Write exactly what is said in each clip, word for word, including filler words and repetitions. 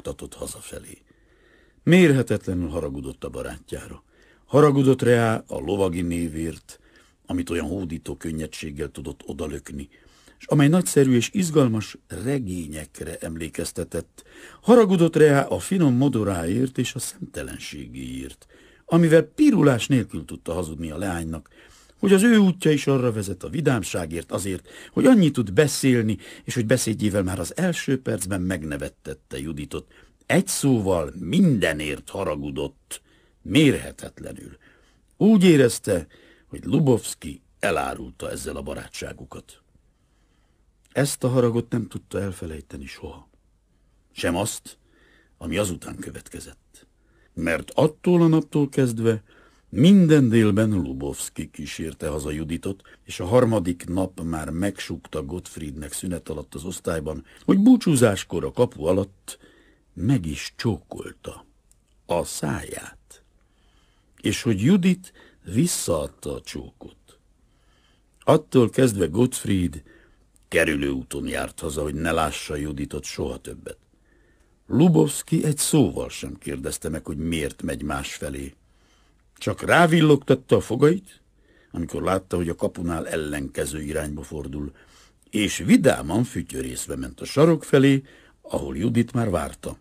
tartatott hazafelé. Mérhetetlenül haragudott a barátjára. Haragudott rá a lovagi névért, amit olyan hódító könnyedséggel tudott odalökni, és amely nagyszerű és izgalmas regényekre emlékeztetett. Haragudott rá a finom modoráért és a szemtelenségéért, amivel pirulás nélkül tudta hazudni a leánynak, hogy az ő útja is arra vezet a vidámságért, azért, hogy annyit tud beszélni, és hogy beszédjével már az első percben megnevettette Juditot. Egy szóval mindenért haragudott, mérhetetlenül. Úgy érezte, hogy Lubovszki elárulta ezzel a barátságukat. Ezt a haragot nem tudta elfelejteni soha. Sem azt, ami azután következett. Mert attól a naptól kezdve minden délben Lubovszki kísérte haza Juditot, és a harmadik nap már megsúgta Gottfriednek szünet alatt az osztályban, hogy búcsúzáskor a kapu alatt meg is csókolta a száját, és hogy Judit visszaadta a csókot. Attól kezdve Gottfried kerülő úton járt haza, hogy ne lássa Juditot soha többet. Lubovszki egy szóval sem kérdezte meg, hogy miért megy másfelé. Csak rávillogtatta a fogait, amikor látta, hogy a kapunál ellenkező irányba fordul, és vidáman fütyörészve ment a sarok felé, ahol Judit már várta.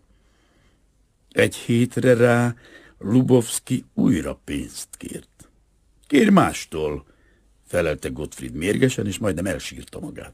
Egy hétre rá Lubovszki újra pénzt kért. Kér mástól, felelte Gottfried mérgesen, és majdnem elsírta magát.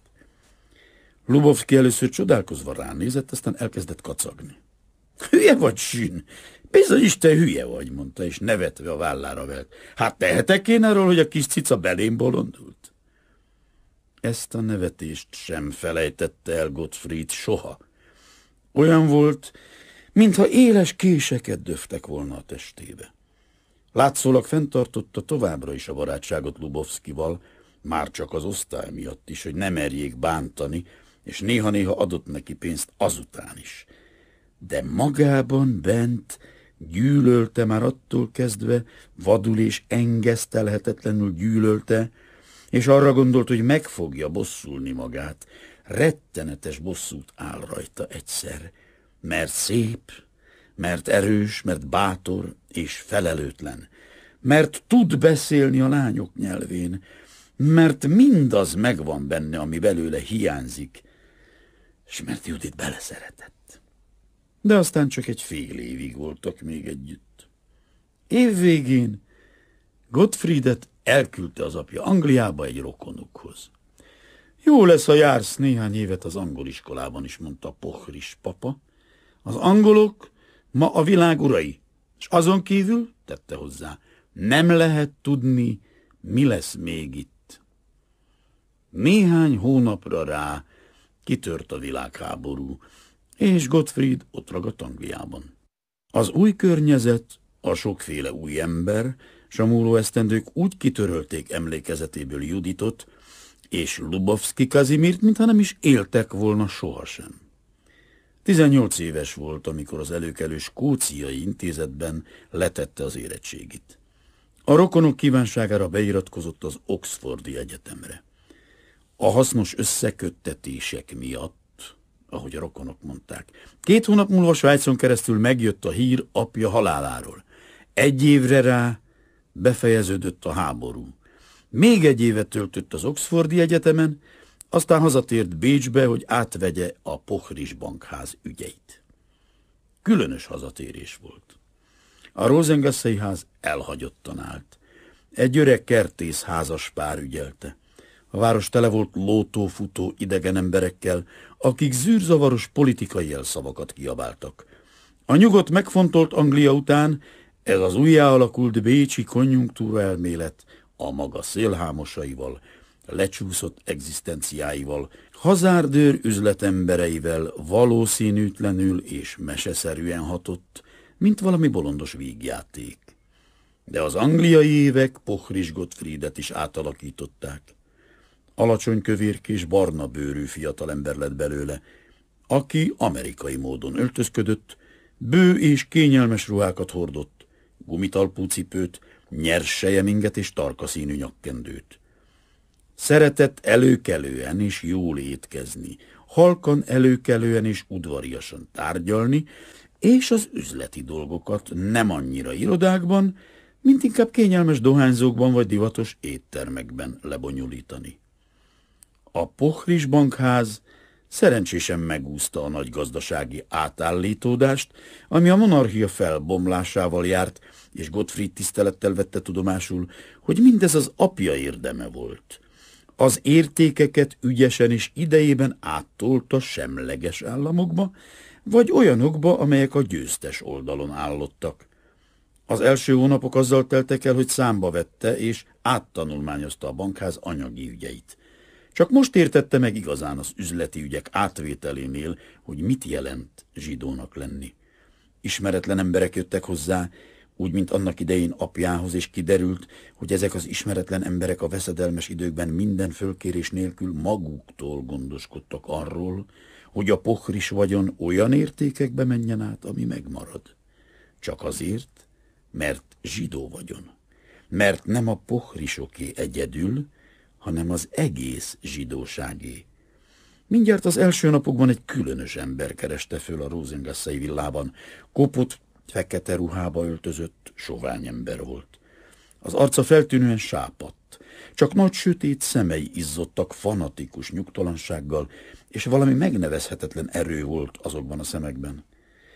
Lubovszki először csodálkozva ránézett, aztán elkezdett kacagni. Hülye vagy, Sün? Bizony is te hülye vagy, mondta, és nevetve a vállára velt. Hát tehetek én arról, hogy a kis cica belém bolondult? Ezt a nevetést sem felejtette el Gottfried soha. Olyan volt, mintha éles késeket döftek volna a testébe. Látszólag fenntartotta továbbra is a barátságot Lubovszkival, már csak az osztály miatt is, hogy ne merjék bántani, és néha-néha adott neki pénzt azután is. De magában bent gyűlölte már attól kezdve, vadul és engesztelhetetlenül gyűlölte, és arra gondolt, hogy meg fogja bosszulni magát. Rettenetes bosszút áll rajta egyszer, mert szép, mert erős, mert bátor és felelőtlen, mert tud beszélni a lányok nyelvén, mert mindaz megvan benne, ami belőle hiányzik, és mert Judit beleszeretett. De aztán csak egy fél évig voltak még együtt. Év végén Gottfriedet elküldte az apja Angliába egy rokonukhoz. Jó lesz, ha jársz néhány évet az angol iskolában is, mondta Pochris papa. Az angolok ma a világ urai, és azon kívül, tette hozzá, nem lehet tudni, mi lesz még itt. Néhány hónapra rá kitört a világháború, és Gottfried ott ragadt Angliában. Az új környezet, a sokféle új ember, s a múló esztendők úgy kitörölték emlékezetéből Juditot és Lubovszki Kazimirt, mintha nem is éltek volna sohasem. Tizennyolc éves volt, amikor az előkelő skóciai intézetben letette az érettségit. A rokonok kívánságára beiratkozott az Oxfordi Egyetemre. A hasznos összeköttetések miatt, ahogy a rokonok mondták. Két hónap múlva Svájcon keresztül megjött a hír apja haláláról. Egy évre rá befejeződött a háború. Még egy évet töltött az Oxfordi Egyetemen, aztán hazatért Bécsbe, hogy átvegye a Pochris bankház ügyeit. Különös hazatérés volt. A Rosengassei ház elhagyottan állt. Egy öreg kertész házas pár ügyelte. A város tele volt lótó-futó idegen emberekkel, akik zűrzavaros politikai jelszavakat kiabáltak. A nyugodt megfontolt Anglia után ez az újjáalakult bécsi konjunktúra elmélet a maga szélhámosaival, lecsúszott egzisztenciáival, hazárdőr üzletembereivel valószínűtlenül és meseszerűen hatott, mint valami bolondos vígjáték. De az angliai évek Pochris Gottfriedet is átalakították. Alacsony kövérkés, barna bőrű fiatalember lett belőle, aki amerikai módon öltözködött, bő és kényelmes ruhákat hordott, gumitalpú cipőt, nyers sejeminget és tarka színű nyakkendőt. Szeretett előkelően és jól étkezni, halkan, előkelően és udvariasan tárgyalni, és az üzleti dolgokat nem annyira irodákban, mint inkább kényelmes dohányzókban vagy divatos éttermekben lebonyolítani. A Pohris bankház szerencsésen megúszta a nagy gazdasági átállítódást, ami a monarchia felbomlásával járt, és Gottfried tisztelettel vette tudomásul, hogy mindez az apja érdeme volt. Az értékeket ügyesen és idejében áttolta semleges államokba, vagy olyanokba, amelyek a győztes oldalon állottak. Az első hónapok azzal teltek el, hogy számba vette és áttanulmányozta a bankház anyagi ügyeit. Csak most értette meg igazán az üzleti ügyek átvételénél, hogy mit jelent zsidónak lenni. Ismeretlen emberek jöttek hozzá, úgy, mint annak idején apjához, és kiderült, hogy ezek az ismeretlen emberek a veszedelmes időkben minden fölkérés nélkül maguktól gondoskodtak arról, hogy a pohris vagyon olyan értékekbe menjen át, ami megmarad. Csak azért, mert zsidó vagyon. Mert nem a pohrisoké egyedül, hanem az egész zsidóságé. Mindjárt az első napokban egy különös ember kereste föl a Rosengassei villában. Kopott, fekete ruhába öltözött, sovány ember volt. Az arca feltűnően sápadt, csak nagy sötét szemei izzottak fanatikus nyugtalansággal, és valami megnevezhetetlen erő volt azokban a szemekben.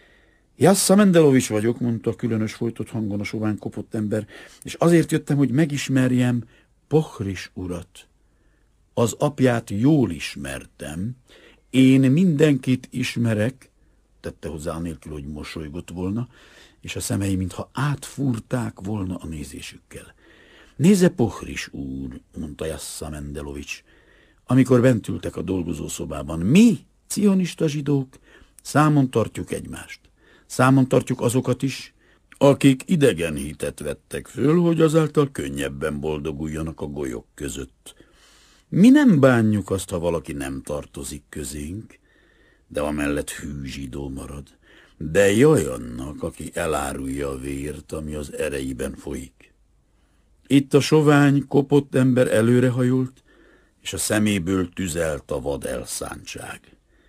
Jassa Mendelovics vagyok, mondta különös folytott hangon a sovány kopott ember, és azért jöttem, hogy megismerjem Pohris urat. Az apját jól ismertem, én mindenkit ismerek, tette hozzá anélkül, hogy mosolygott volna, és a szemei mintha átfúrták volna a nézésükkel. Nézze, Pohris úr, mondta Jassa Mendelovics, amikor bent ültek a dolgozószobában. Mi, cionista zsidók, számon tartjuk egymást. Számon tartjuk azokat is, akik idegen hitet vettek föl, hogy azáltal könnyebben boldoguljanak a golyok között. Mi nem bánjuk azt, ha valaki nem tartozik közénk, de amellett hű zsidó marad. De jaj annak, aki elárulja a vért, ami az ereiben folyik. Itt a sovány, kopott ember előrehajolt, és a szeméből tüzelt a vad elszántság.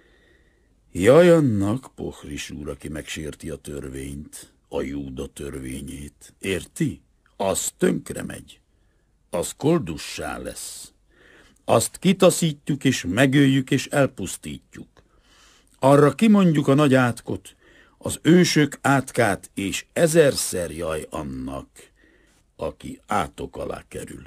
Jaj annak, Pohris úr, aki megsérti a törvényt, a Júda törvényét. Érti? Az tönkre megy. Az koldussá lesz. Azt kitaszítjuk, és megöljük, és elpusztítjuk. Arra kimondjuk a nagy átkot, az ősök átkát, és ezerszer jaj annak, aki átok alá kerül.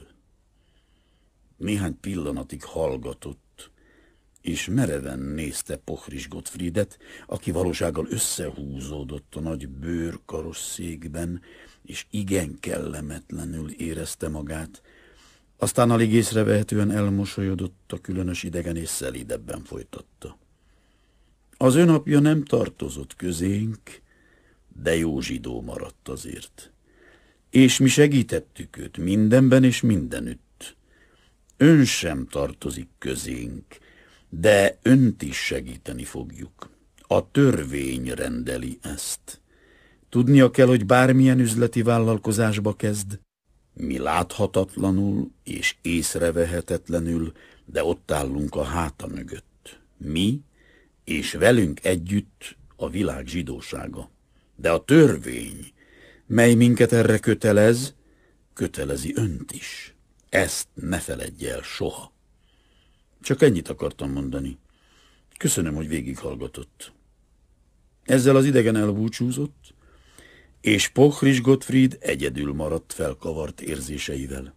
Néhány pillanatig hallgatott, és mereven nézte Pohris Gottfriedet, aki valósággal összehúzódott a nagy bőrkarosszékben, és igen kellemetlenül érezte magát. Aztán alig észrevehetően elmosolyodott, a különös idegen és szelídebben folytatta. Az ön apja nem tartozott közénk, de jó zsidó maradt azért. És mi segítettük őt mindenben és mindenütt. Ön sem tartozik közénk, de önt is segíteni fogjuk. A törvény rendeli ezt. Tudnia kell, hogy bármilyen üzleti vállalkozásba kezd, mi láthatatlanul és észrevehetetlenül, de ott állunk a háta mögött. Mi, és velünk együtt a világ zsidósága. De a törvény, mely minket erre kötelez, kötelezi önt is. Ezt ne feledje el soha. Csak ennyit akartam mondani. Köszönöm, hogy végighallgatott. Ezzel az idegen elbúcsúzott, és Pohris Gottfried egyedül maradt felkavart érzéseivel.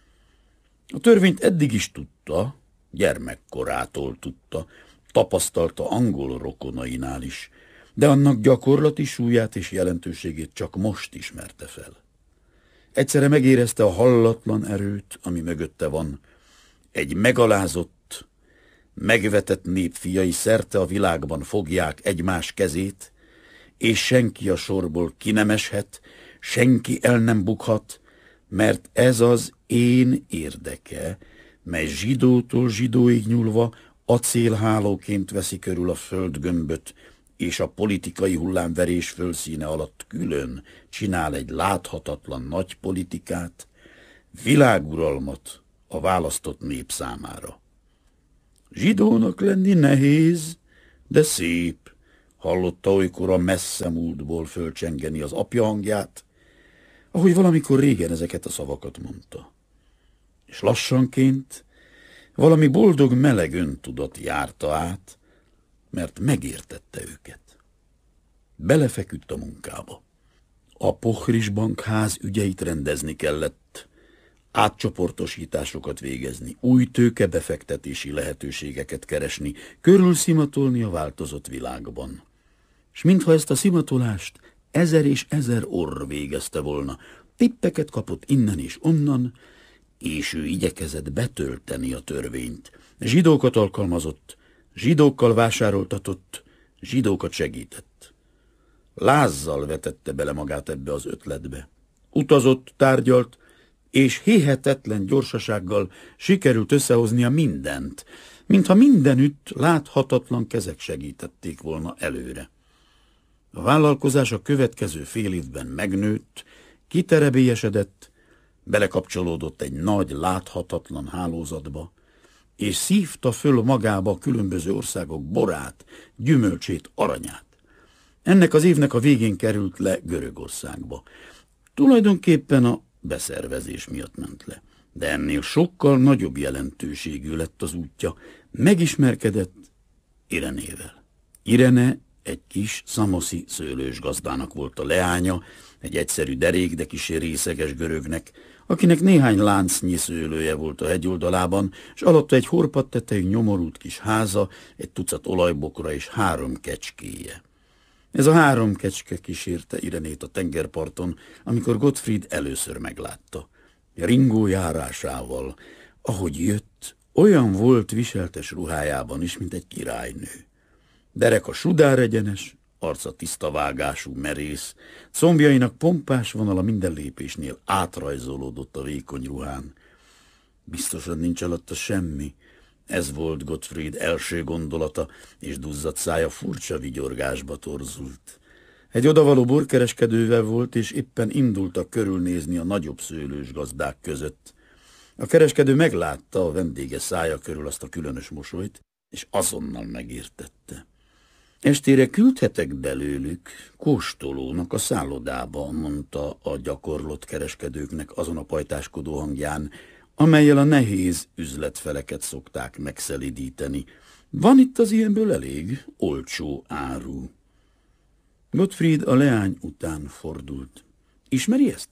A törvényt eddig is tudta, gyermekkorától tudta, tapasztalta angol rokonainál is, de annak gyakorlati súlyát és jelentőségét csak most ismerte fel. Egyszerre megérezte a hallatlan erőt, ami mögötte van. Egy megalázott, megvetett nép fiai szerte a világban fogják egymás kezét, és senki a sorból ki nem eshet, senki el nem bukhat, mert ez az én érdeke, mely zsidótól zsidóig nyúlva acélhálóként veszi körül a földgömböt, és a politikai hullámverés fölszíne alatt külön csinál egy láthatatlan nagy politikát, világuralmat a választott nép számára. Zsidónak lenni nehéz, de szép, hallotta olykor a messze múltból fölcsengeni az apja hangját, ahogy valamikor régen ezeket a szavakat mondta. És lassanként valami boldog meleg öntudat járta át, mert megértette őket. Belefeküdt a munkába. A Pohris Bank ház ügyeit rendezni kellett, átcsoportosításokat végezni, új tőkebefektetési lehetőségeket keresni, körülszimatolni a változott világban. És mintha ezt a szimatolást ezer és ezer orr végezte volna, tippeket kapott innen és onnan, és ő igyekezett betölteni a törvényt. Zsidókat alkalmazott, zsidókkal vásároltatott, zsidókat segített. Lázzal vetette bele magát ebbe az ötletbe. Utazott, tárgyalt, és hihetetlen gyorsasággal sikerült összehoznia mindent, mintha mindenütt láthatatlan kezek segítették volna előre. A vállalkozás a következő fél évben megnőtt, kiterebélyesedett, belekapcsolódott egy nagy, láthatatlan hálózatba, és szívta föl magába a különböző országok borát, gyümölcsét, aranyát. Ennek az évnek a végén került le Görögországba. Tulajdonképpen a beszervezés miatt ment le, de ennél sokkal nagyobb jelentőségű lett az útja. Megismerkedett Irenével. Irene egy kis szamoszi szőlős gazdának volt a leánya, egy egyszerű derék, de kissé részeges görögnek, akinek néhány láncnyi szőlője volt a hegyoldalában, és alatta egy horpadt tetejű nyomorult kis háza, egy tucat olajbokra és három kecskéje. Ez a három kecske kísérte Irenét a tengerparton, amikor Gottfried először meglátta. Ringó járásával, ahogy jött, olyan volt viseltes ruhájában is, mint egy királynő. Dereka sudár egyenes, arca tiszta vágású, merész, combjainak pompás vonala minden lépésnél átrajzolódott a vékony ruhán. Biztosan nincs alatta semmi. Ez volt Gottfried első gondolata, és duzzadt szája furcsa vigyorgásba torzult. Egy odavaló borkereskedővel volt, és éppen indultak körülnézni a nagyobb szőlős gazdák között. A kereskedő meglátta a vendége szája körül azt a különös mosolyt, és azonnal megértette. Estére küldhetek belőlük kóstolónak a szállodába, mondta a gyakorlott kereskedőknek azon a pajtáskodó hangján, amellyel a nehéz üzletfeleket szokták megszelidíteni. Van itt az ilyenből elég olcsó áru. Gottfried a leány után fordult. Ismeri ezt?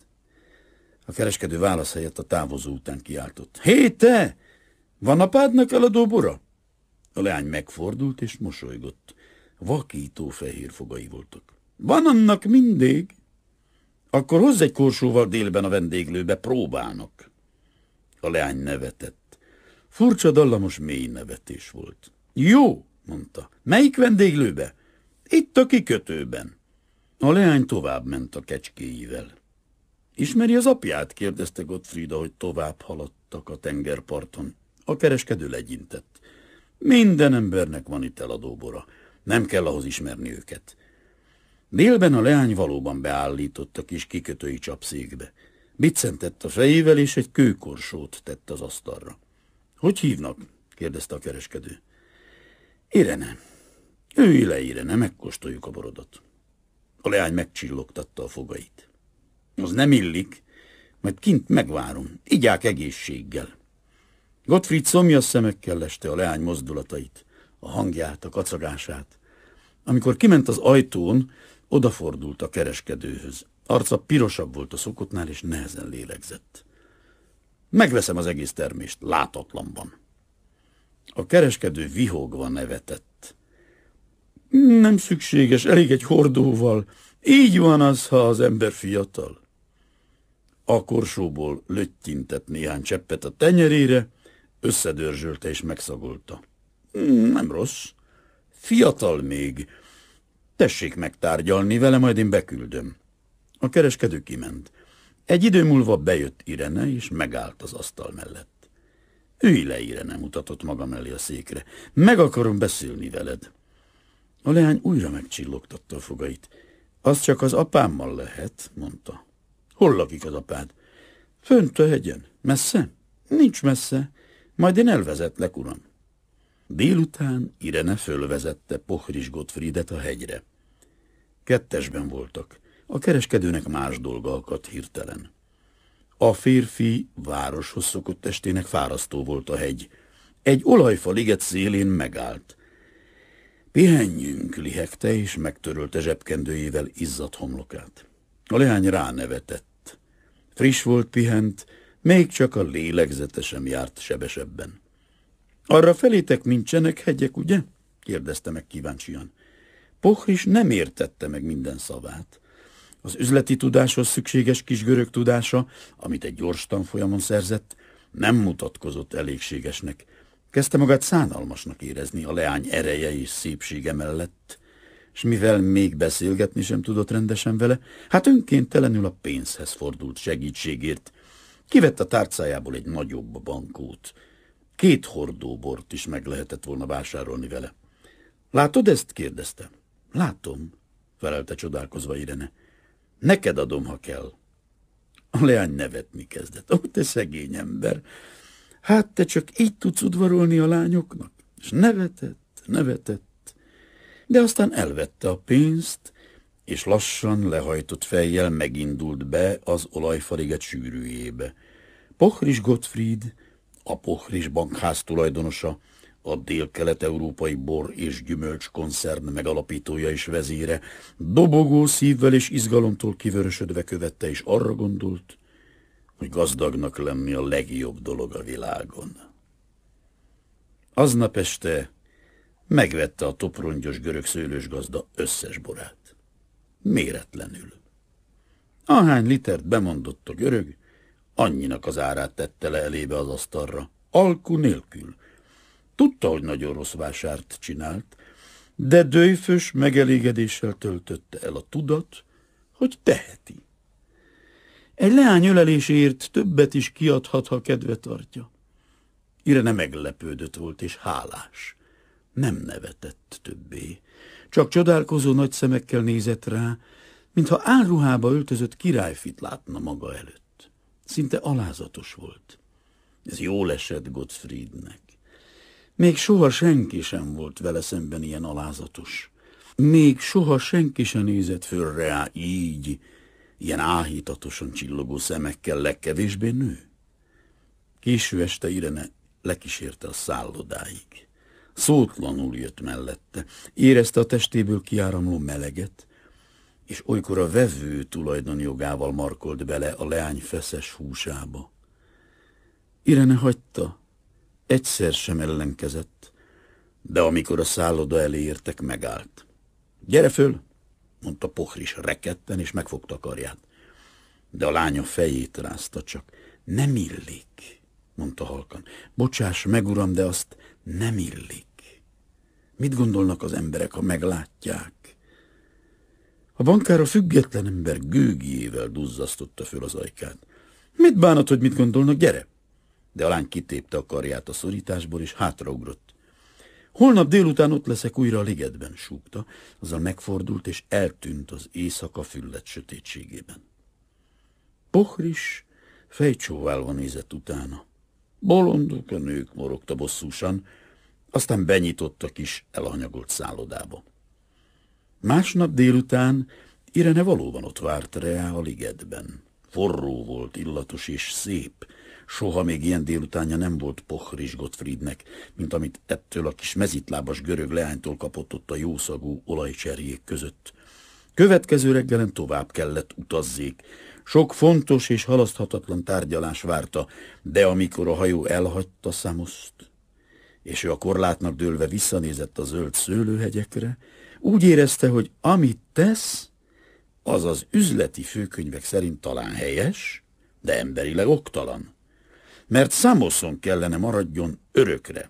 A kereskedő válasz helyett a távozó után kiáltott. Hé, te! Van apádnak eladó bora? A leány megfordult és mosolygott. Vakító fehér fogai voltak. Van annak mindig. Akkor hozz egy korsóval délben a vendéglőbe, próbálnak. A leány nevetett. Furcsa, dallamos, mély nevetés volt. Jó, mondta. Melyik vendéglőbe? Itt a kikötőben. A leány tovább ment a kecskéivel. Ismeri az apját? Kérdezte Gottfried, ahogy tovább haladtak a tengerparton. A kereskedő legyintett. Minden embernek van itt eladóbora. Nem kell ahhoz ismerni őket. Délben a leány valóban beállított a kis kikötői csapszékbe. Biccentett a fejével, és egy kőkorsót tett az asztalra. Hogy hívnak? Kérdezte a kereskedő. Irene. Ülj le, Irene, megkóstoljuk a borodat. A leány megcsillogtatta a fogait. Az nem illik, majd kint megvárom. Igyák egészséggel. Gottfried szomjas szemekkel leste a leány mozdulatait, a hangját, a kacagását. Amikor kiment az ajtón, odafordult a kereskedőhöz. Arca pirosabb volt a szokottnál, és nehezen lélegzett. Megveszem az egész termést, látatlanban. A kereskedő vihogva nevetett. Nem szükséges, elég egy hordóval. Így van az, ha az ember fiatal. A korsóból löttyintett néhány cseppet a tenyerére, összedörzsölte és megszagolta. Nem rossz. Fiatal még. Tessék megtárgyalni vele, majd én beküldöm. A kereskedő kiment. Egy idő múlva bejött Irene, és megállt az asztal mellett. Ülj le, Irene, mutatott maga mellé a székre. Meg akarom beszélni veled. A leány újra megcsillogtatta a fogait. Az csak az apámmal lehet, mondta. Hol lakik az apád? Fönt a hegyen. Messze? Nincs messze. Majd én elvezetlek, uram. Délután Irene fölvezette Pochris Gottfriedet a hegyre. Kettesben voltak. A kereskedőnek más dolga akadt hirtelen. A férfi városhoz szokott testének fárasztó volt a hegy. Egy olajfa liget szélén megállt. Pihenjünk, lihegte, és megtörölte zsebkendőjével izzadt homlokát. A leány ránevetett. Friss volt, pihent, még csak a lélegzete sem járt sebesebben. Arra felétek nincsenek hegyek, ugye? Kérdezte meg kíváncsian. Pochris nem értette meg minden szavát. Az üzleti tudáshoz szükséges kis görög tudása, amit egy gyors tanfolyamon szerzett, nem mutatkozott elégségesnek. Kezdte magát szánalmasnak érezni a leány ereje és szépsége mellett, és mivel még beszélgetni sem tudott rendesen vele, hát önkéntelenül a pénzhez fordult segítségért. Kivett a tárcájából egy nagyobb bankót. Két hordó bort is meg lehetett volna vásárolni vele. Látod ezt? Kérdezte. Látom, felelte csodálkozva Irene. Neked adom, ha kell. A leány nevetni kezdett. Ó, te szegény ember! Hát te csak így tudsz udvarolni a lányoknak? És nevetett, nevetett. De aztán elvette a pénzt, és lassan lehajtott fejjel megindult be az olajfaliget sűrűjébe. Pochris Gottfried, a Pochris bankház tulajdonosa, a dél-kelet-európai bor és gyümölcs koncern megalapítója és vezére, dobogó szívvel és izgalomtól kivörösödve követte, és arra gondolt, hogy gazdagnak lenni a legjobb dolog a világon. Aznap este megvette a toprongyos görög szőlősgazda összes borát. Méretlenül. Ahány litert bemondott a görög, annyinak az árát tette le elébe az asztalra, alku nélkül. Tudta, hogy nagyon rossz vásárt csinált, de dőfös megelégedéssel töltötte el a tudat, hogy teheti. Egy leány öleléséért többet is kiadhat, ha kedve tartja. Irene meglepődött volt és hálás. Nem nevetett többé. Csak csodálkozó nagy szemekkel nézett rá, mintha álruhába öltözött királyfit látna maga előtt. Szinte alázatos volt. Ez jól esett Gottfriednek. Még soha senki sem volt vele szemben ilyen alázatos. Még soha senki sem nézett föl rá így, ilyen áhítatosan csillogó szemekkel, legkevésbé nő. Késő este Irene lekísérte a szállodáig. Szótlanul jött mellette, érezte a testéből kiáramló meleget, és olykor a vevő tulajdonjogával markolt bele a leány feszes húsába. Irene hagyta, egyszer sem ellenkezett, de amikor a szálloda elé értek, megállt. Gyere föl, mondta Pochris rekedten, és megfogta a karját. De a lánya fejét rázta csak. Nem illik, mondta halkan. Bocsáss meg, uram, de azt nem illik. Mit gondolnak az emberek, ha meglátják? A bankár a független ember gőgjével duzzasztotta föl az ajkát. Mit bánat, hogy mit gondolnak? Gyere! De a lány kitépte a karját a szorításból, és hátraugrott. Holnap délután ott leszek újra a ligetben, súgta, azzal megfordult, és eltűnt az éjszaka füllet sötétségében. Pochris fejcsóválva nézett utána. Bolondok a nők, morogta bosszúsan, aztán benyitott a kis elhanyagolt szállodába. Másnap délután Irene valóban ott várt rá a ligetben. Forró volt, illatos és szép. Soha még ilyen délutánja nem volt Pochris Gottfriednek, mint amit ettől a kis mezitlábas görög leánytól kapott ott a jószagú olajcserjék között. Következő reggelen tovább kellett utazzék. Sok fontos és halaszthatatlan tárgyalás várta, de amikor a hajó elhagyta Szamoszt, és ő a korlátnak dőlve visszanézett a zöld szőlőhegyekre, úgy érezte, hogy amit tesz, az az üzleti főkönyvek szerint talán helyes, de emberileg oktalan, mert Szamoszon kellene maradjon örökre.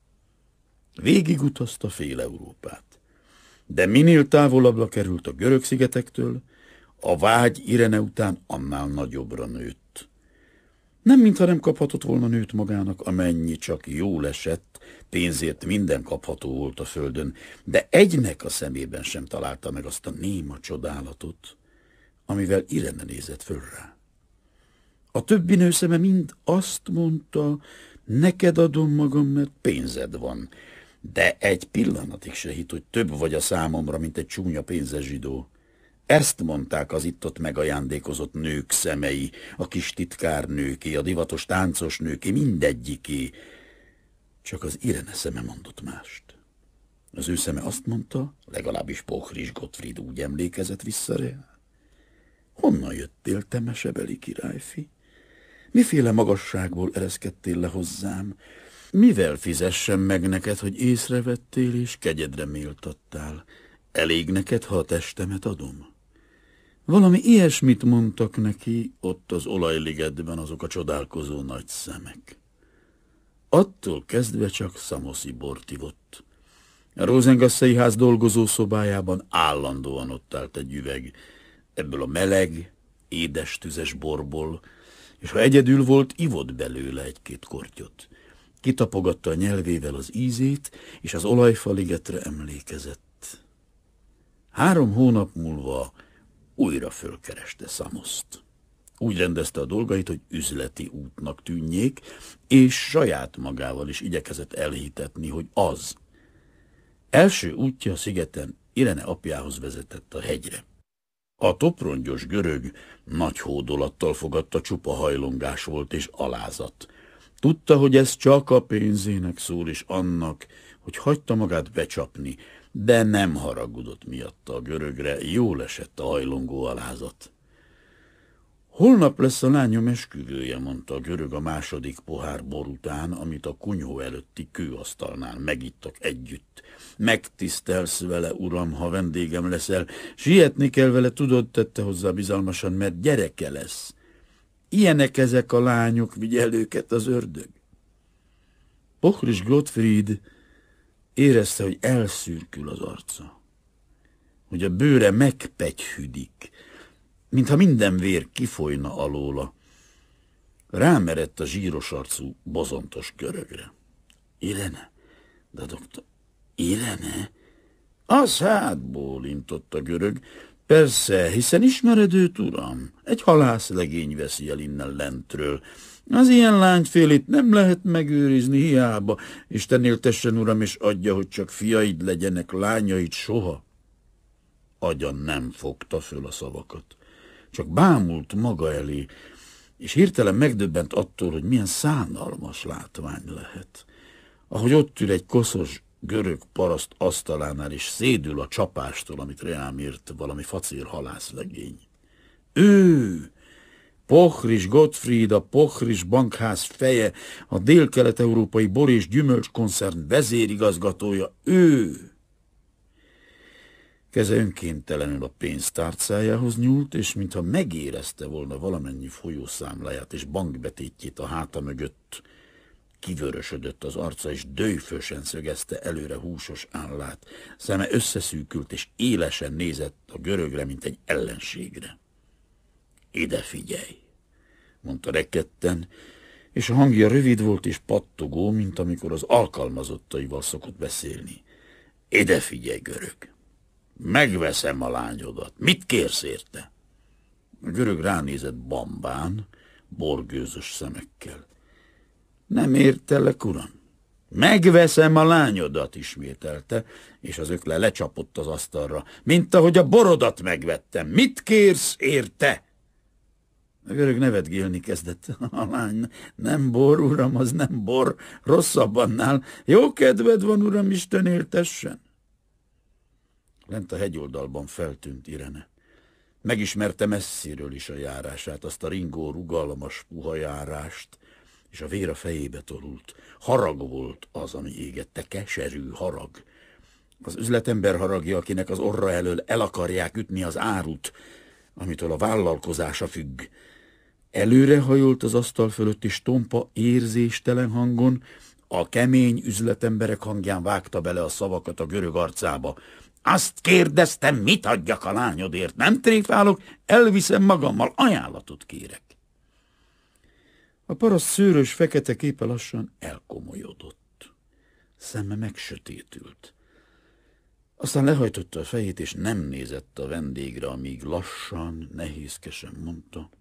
Végigutazta fél Európát, de minél távolabbra került a görög szigetektől, a vágy Irene után annál nagyobbra nőtt. Nem mintha nem kaphatott volna nőt magának, amennyi csak jól esett, pénzért minden kapható volt a földön, de egynek a szemében sem találta meg azt a néma csodálatot, amivel Irene nézett föl rá. A többi nő szeme mind azt mondta, neked adom magam, mert pénzed van, de egy pillanatig se hitt, hogy több vagy a számomra, mint egy csúnya pénzes zsidó. Ezt mondták az itt-ott megajándékozott nők szemei, a kis titkárnőké, a divatos táncos nőké, mindegyiké. Csak az Irene szeme mondott mást. Az ő szeme azt mondta, legalábbis Pochris Gottfried úgy emlékezett vissza rá. Honnan jöttél, te mesebeli királyfi? Miféle magasságból ereszkedtél le hozzám? Mivel fizessem meg neked, hogy észrevettél és kegyedre méltattál? Elég neked, ha a testemet adom? Valami ilyesmit mondtak neki ott az olajligetben azok a csodálkozó nagy szemek. Attól kezdve csak szamoszi bort ivott. A Rosengasszei ház dolgozó szobájában állandóan ott állt egy üveg, ebből a meleg, édes tüzes borból, és ha egyedül volt, ivott belőle egy-két kortyot. Kitapogatta a nyelvével az ízét, és az olajfaligetre emlékezett. Három hónap múlva újra fölkereste Szamoszt. Úgy rendezte a dolgait, hogy üzleti útnak tűnjék, és saját magával is igyekezett elhitetni, hogy az. Első útja a szigeten Irene apjához vezetett a hegyre. A toprongyos görög nagy hódolattal fogadta, csupa hajlongás volt és alázat. Tudta, hogy ez csak a pénzének szól, és annak, hogy hagyta magát becsapni, de nem haragudott miatta a görögre, jól esett a hajlongó alázat. Holnap lesz a lányom esküvője, mondta a görög a második pohár bor után, amit a kunyhó előtti kőasztalnál megittak együtt. Megtisztelsz vele, uram, ha vendégem leszel. Sietni kell vele, tudod, tette hozzá bizalmasan, mert gyereke lesz. Ilyenek ezek a lányok, vigyel őket az ördög. Pochris Gottfried érezte, hogy elszürkül az arca, hogy a bőre megpegyhüdik, mintha minden vér kifolyna alóla. Rámerett a zsíros arcú, bozontos görögre. Irene? De doktor, Irene? Az hát, bólintott a görög. Persze, hiszen ismered őt, uram? Egy halászlegény veszi el innen lentről. Az ilyen lányfélét nem lehet megőrizni hiába. Isten éltessen, uram, és adja, hogy csak fiaid legyenek, lányaid soha. Agya nem fogta föl a szavakat. Csak bámult maga elé, és hirtelen megdöbbent attól, hogy milyen szánalmas látvány lehet. Ahogy ott ül egy koszos görög paraszt asztalánál, és szédül a csapástól, amit rám írt valami facér halászlegény. Ő, Pochris Gottfried, a Pochris bankház feje, a dél-kelet-európai bor- és gyümölcskoncern vezérigazgatója, ő. Keze önkéntelenül a pénztárcájához nyúlt, és mintha megérezte volna valamennyi folyószámláját és bankbetétjét a háta mögött, kivörösödött az arca, és dőfösen szögezte előre húsos állát. Szeme összeszűkült, és élesen nézett a görögre, mint egy ellenségre. Ide figyelj, mondta rekedten, és a hangja rövid volt és pattogó, mint amikor az alkalmazottaival szokott beszélni. Ide figyelj, görög! Megveszem a lányodat. Mit kérsz érte? A görög ránézett bambán, borgőzös szemekkel. Nem értelek, uram. Megveszem a lányodat, ismételte, és az ökle lecsapott az asztalra, mint ahogy a borodat megvettem. Mit kérsz érte? A görög nevetgélni kezdett. A lány, nem bor, uram, az nem bor, rosszabb annál. Jó kedved van, uram, Isten éltessen. Lent a hegyoldalban feltűnt Irene. Megismerte messziről is a járását, azt a ringó, rugalmas, puha járást, és a vér a fejébe torult. Harag volt az, ami égette, keserű harag. Az üzletember haragja, akinek az orra elől el akarják ütni az árut, amitől a vállalkozása függ. Előrehajolt az asztal fölött, és tompa, érzéstelen hangon a kemény üzletemberek hangján vágta bele a szavakat a görög arcába. Azt kérdeztem, mit adjak a lányodért? Nem tréfálok, elviszem magammal, ajánlatot kérek. A paraszt szőrös fekete képe lassan elkomolyodott. Szeme megsötétült. Aztán lehajtotta a fejét, és nem nézett a vendégre, amíg lassan, nehézkesen mondta.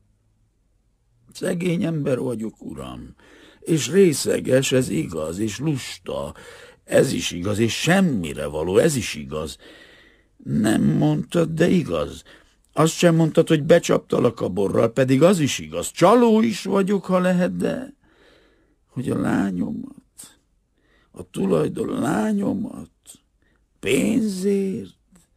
Szegény ember vagyok, uram, és részeges, ez igaz, és lusta. Ez is igaz, és semmire való, ez is igaz. Nem mondtad, de igaz. Azt sem mondtad, hogy becsaptalak a borral, pedig az is igaz. Csaló is vagyok, ha lehet, de hogy a lányomat, a tulajdon lányomat, pénzért?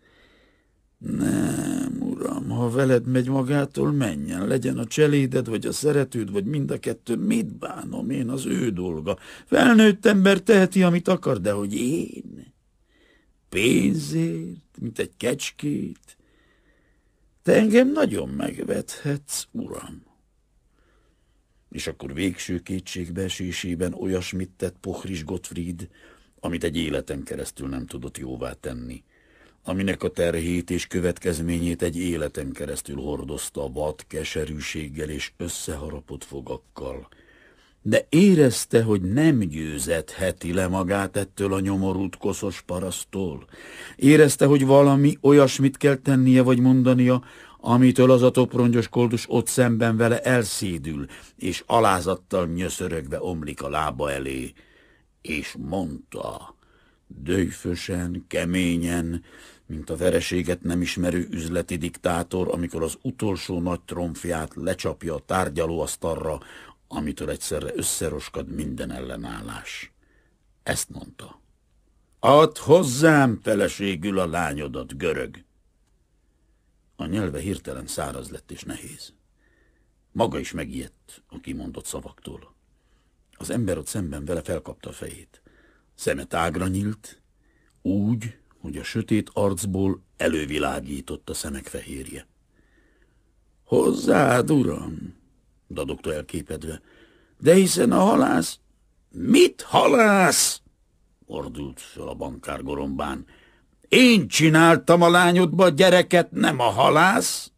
Nem, uram, ha veled megy magától, menjen, legyen a cseléded, vagy a szeretőd, vagy mind a kettő, mit bánom én, az ő dolga. Felnőtt ember teheti, amit akar, de hogy én? Pénzért, mint egy kecskét? Te engem nagyon megvethetsz, uram. És akkor végső kétségbeesésében olyasmit tett Pochris Gottfried, amit egy életen keresztül nem tudott jóvá tenni, aminek a terhét és következményét egy életen keresztül hordozta vad, keserűséggel és összeharapott fogakkal. De érezte, hogy nem győzetheti le magát ettől a nyomorult koszos paraszttól. Érezte, hogy valami olyasmit kell tennie vagy mondania, amitől az a toprongyos koldus ott szemben vele elszédül, és alázattal nyöszörögve omlik a lába elé. És mondta, döjfösen, keményen, mint a vereséget nem ismerő üzleti diktátor, amikor az utolsó nagy tromfját lecsapja a tárgyalóasztalra, amitől egyszerre összeroskad minden ellenállás. Ezt mondta. Add hozzám feleségül a lányodat, görög! A nyelve hirtelen száraz lett és nehéz. Maga is megijedt a kimondott szavaktól. Az ember ott szemben vele felkapta a fejét. Szeme tágra nyílt, úgy, hogy a sötét arcból elővilágított a szemek fehérje. Hozzád, uram! Dadogta elképedve. De hiszen a halász... Mit halász? Ordult fel a bankár gorombán. Én csináltam a lányodba a gyereket, nem a halász?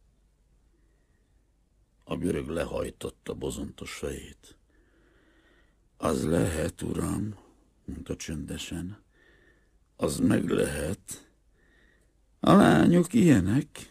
A görög lehajtotta bozontos fejét. Az lehet, uram, mondta csöndesen. Az meg lehet. A lányok ilyenek.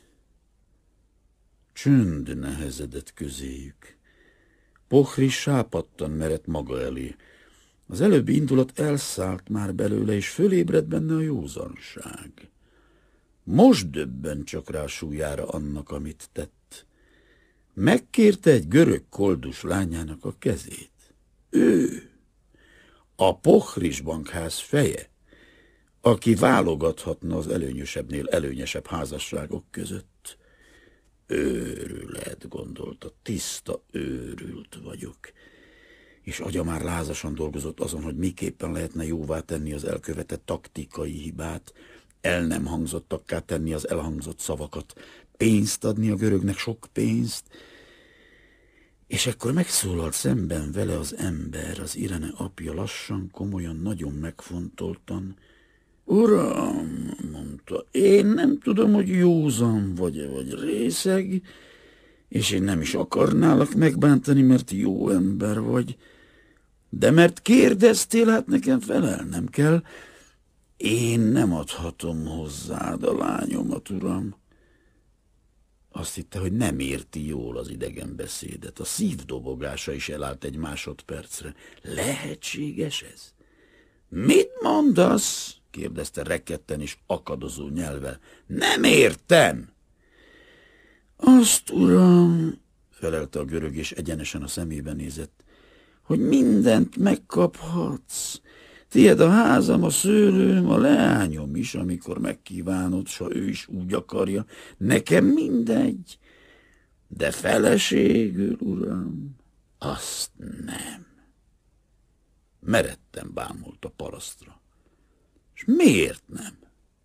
Csönd nehezedett közéjük. Pochris sápadtan merett maga elé. Az előbbi indulat elszállt már belőle, és fölébredt benne a józanság. Most döbben csak rá súlyára annak, amit tett. Megkérte egy görög koldus lányának a kezét. Ő, a Pochris bankház feje, aki válogathatna az előnyösebbnél előnyesebb házasságok között. Őrület, gondolta, tiszta őrült vagyok. És agya már lázasan dolgozott azon, hogy miképpen lehetne jóvá tenni az elkövetett taktikai hibát, el nem hangzottakká tenni az elhangzott szavakat, pénzt adni a görögnek, sok pénzt. És ekkor megszólalt szemben vele az ember, az Irene apja lassan, komolyan, nagyon megfontoltan. Uram, mondta, én nem tudom, hogy józan vagy-e, vagy részeg, és én nem is akarnálak megbántani, mert jó ember vagy, de mert kérdeztél, hát nekem felelnem kell. Én nem adhatom hozzád a lányomat, uram. Azt hitte, hogy nem érti jól az idegen beszédet. A szívdobogása is elállt egy másodpercre. Lehetséges ez? Mit mondasz? Kérdezte rekedten és akadozó nyelvvel. Nem értem! Azt, uram, felelte a görög, és egyenesen a szemébe nézett, hogy mindent megkaphatsz. Tied a házam, a szőlőm, a leányom is, amikor megkívánod, s ha ő is úgy akarja. Nekem mindegy, de feleségül, uram, azt nem. Meredten bámult a parasztra. És miért nem?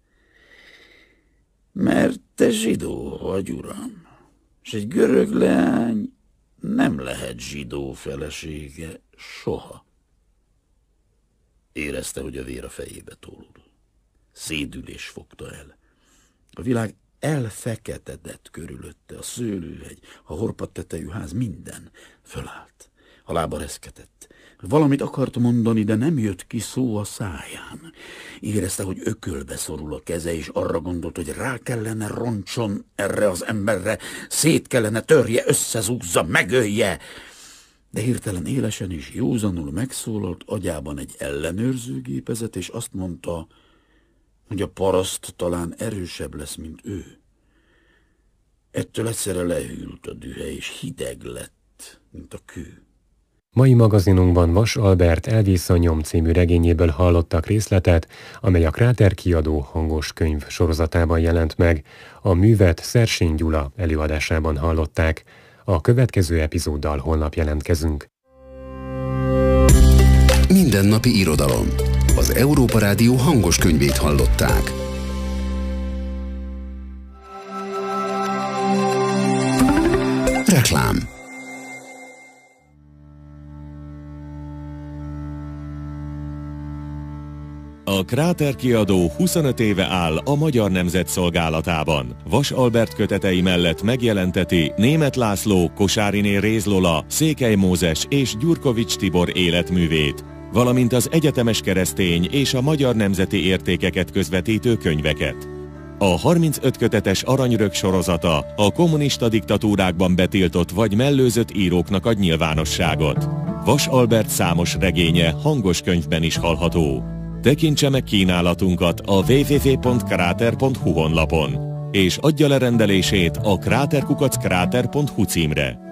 Mert te zsidó vagy, uram, és egy görög leány nem lehet zsidó felesége soha. Érezte, hogy a vér a fejébe tolul. Szédülés fogta el. A világ elfeketedett körülötte, a szőlőhegy, a horpadt tetejű ház, minden fölállt. A lába reszketett. Valamit akart mondani, de nem jött ki szó a száján. Érezte, hogy ökölbe szorul a keze, és arra gondolt, hogy rá kellene roncson erre az emberre, szét kellene törje, összezúzza, megölje. de hirtelen élesen és józanul megszólalt agyában egy ellenőrző gépezet, és azt mondta, hogy a paraszt talán erősebb lesz, mint ő. Ettől egyszerre lehűlt a dühe, és hideg lett, mint a kő. Mai magazinunkban Vas Albert Elvész a nyom című regényéből hallottak részletet, amely a Kráter kiadó hangos könyv sorozatában jelent meg. A művet Szersény Gyula előadásában hallották. A következő epizóddal holnap jelentkezünk. Mindennapi irodalom. Az Európa Rádió hangos könyvét hallották. Reklám. A Kráter kiadó huszonöt éve áll a Magyar Nemzet szolgálatában. Vas Albert kötetei mellett megjelenteti Németh László, Kosáriné Réz Lola, Székely Mózes és Gyurkovics Tibor életművét, valamint az egyetemes keresztény és a magyar nemzeti értékeket közvetítő könyveket. A harmincöt kötetes Aranyrög sorozata a kommunista diktatúrákban betiltott vagy mellőzött íróknak ad nyilvánosságot. Vas Albert számos regénye hangos könyvben is hallható. Tekintse meg kínálatunkat a double-u double-u double-u pont kráter pont hu honlapon, és adja le rendelését a kráter kukac kráter pont hu címre.